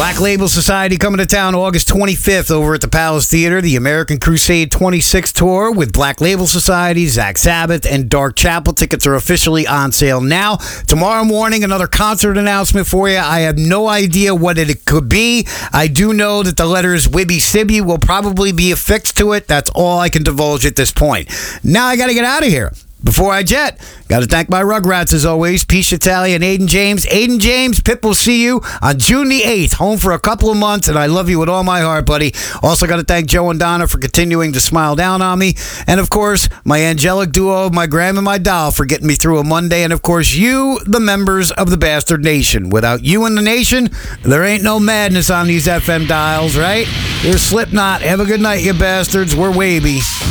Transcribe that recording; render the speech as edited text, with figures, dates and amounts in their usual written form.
Black Label Society coming to town August 25th over at the Palace Theater. The American Crusade 26 tour with Black Label Society, Zach Sabbath, and Dark Chapel. Tickets are officially on sale now. Tomorrow morning, another concert announcement for you. I have no idea what it could be. I do know that the letters Wibby Sibby will probably be affixed to it. That's all I can divulge at this point. Now I got to get out of here. Before I jet, got to thank my Rugrats as always, Peach Italia and Aiden James. Aiden James, Pip will see you on June the 8th, home for a couple of months, and I love you with all my heart, buddy. Also got to thank Joe and Donna for continuing to smile down on me. And, of course, my angelic duo, my Graham and my doll, for getting me through a Monday. And, of course, you, the members of the Bastard Nation. Without you and the nation, there ain't no madness on these FM dials, right? Here's Slipknot. Have a good night, you bastards. We're Wavy.